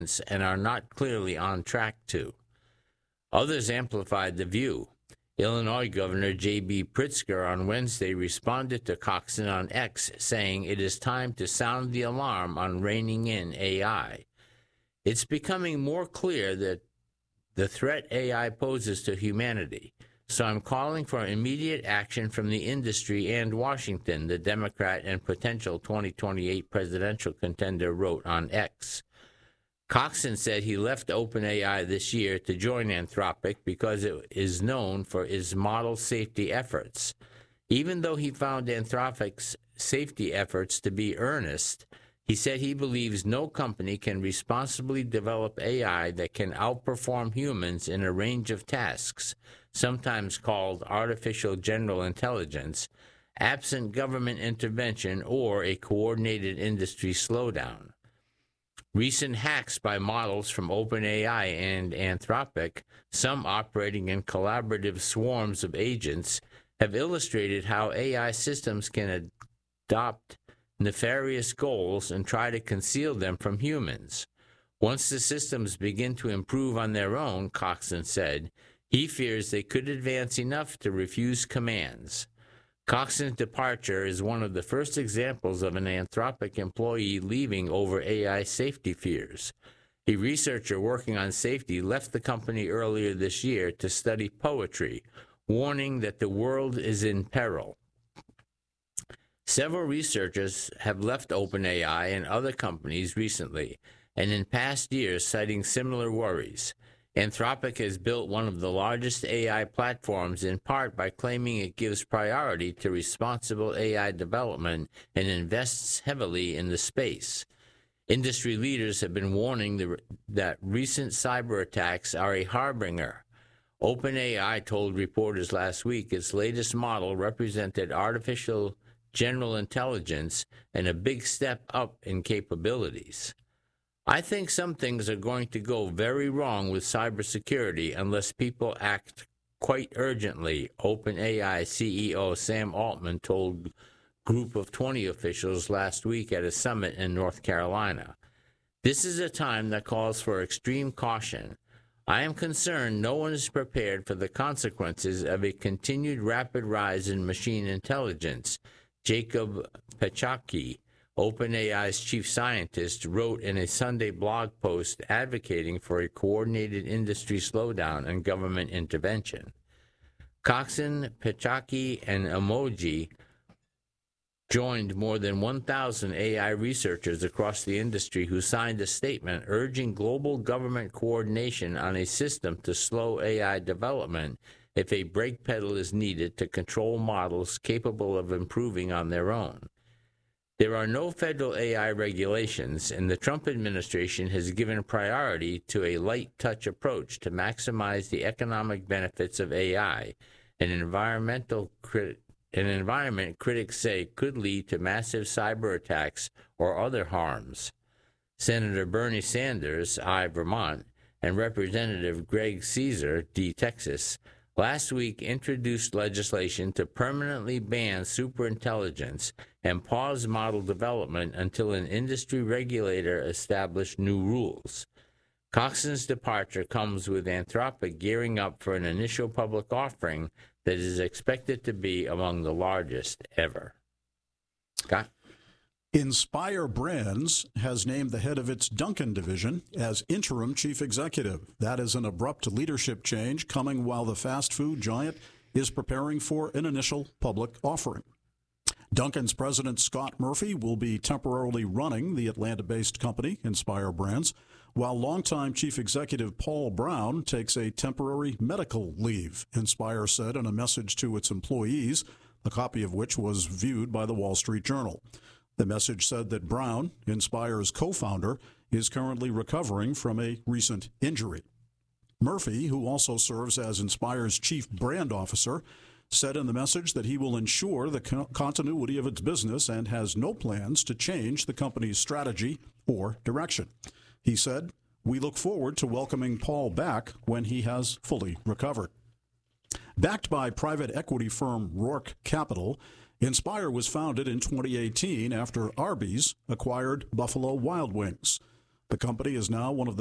and are not clearly on track to. Others amplified the view. Illinois Governor J.B. Pritzker on Wednesday responded to Coxon on X, saying it is time to sound the alarm on reining in AI. It's becoming more clear that the threat AI poses to humanity, so I'm calling for immediate action from the industry and Washington, the Democrat and potential 2028 presidential contender wrote on X. Coxon said he left OpenAI this year to join Anthropic because it is known for its model safety efforts. Even though he found Anthropic's safety efforts to be earnest, he said he believes no company can responsibly develop AI that can outperform humans in a range of tasks, sometimes called artificial general intelligence, absent government intervention or a coordinated industry slowdown. Recent hacks by models from OpenAI and Anthropic, some operating in collaborative swarms of agents, have illustrated how AI systems can adopt nefarious goals and try to conceal them from humans. Once the systems begin to improve on their own, Coxon said, he fears they could advance enough to refuse commands. Coxon's departure is one of the first examples of an Anthropic employee leaving over AI safety fears. A researcher working on safety left the company earlier this year to study poetry, warning that the world is in peril. Several researchers have left OpenAI and other companies recently, and in past years citing similar worries. Anthropic has built one of the largest AI platforms in part by claiming it gives priority to responsible AI development and invests heavily in the space. Industry leaders have been warning that recent cyber attacks are a harbinger. OpenAI told reporters last week its latest model represented artificial general intelligence and a big step up in capabilities. I think some things are going to go very wrong with cybersecurity unless people act quite urgently, OpenAI CEO Sam Altman told a group of 20 officials last week at a summit in North Carolina. This is a time that calls for extreme caution. I am concerned no one is prepared for the consequences of a continued rapid rise in machine intelligence, Jacob Pachaki, OpenAI's chief scientist, wrote in a Sunday blog post advocating for a coordinated industry slowdown and government intervention. Coxon, Pachaki, and Emoji joined more than 1,000 AI researchers across the industry who signed a statement urging global government coordination on a system to slow AI development if a brake pedal is needed to control models capable of improving on their own. There are no federal AI regulations, and the Trump administration has given priority to a light-touch approach to maximize the economic benefits of AI, an environment critics say could lead to massive cyber attacks or other harms. Senator Bernie Sanders, I, Vermont, and Representative Greg Caesar, D, Texas, last week introduced legislation to permanently ban superintelligence and pause model development until an industry regulator established new rules. Coxon's departure comes with Anthropic gearing up for an initial public offering that is expected to be among the largest ever. Scott? Inspire Brands has named the head of its Dunkin' division as interim chief executive. That is an abrupt leadership change coming while the fast food giant is preparing for an initial public offering. Dunkin's president Scott Murphy will be temporarily running the Atlanta-based company, Inspire Brands, while longtime chief executive Paul Brown takes a temporary medical leave, Inspire said in a message to its employees, a copy of which was viewed by the Wall Street Journal. The message said that Brown, Inspire's co-founder, is currently recovering from a recent injury. Murphy, who also serves as Inspire's chief brand officer, said in the message that he will ensure the continuity of its business and has no plans to change the company's strategy or direction. He said, "We look forward to welcoming Paul back when he has fully recovered." Backed by private equity firm Roark Capital, Inspire was founded in 2018 after Arby's acquired Buffalo Wild Wings. The company is now one of the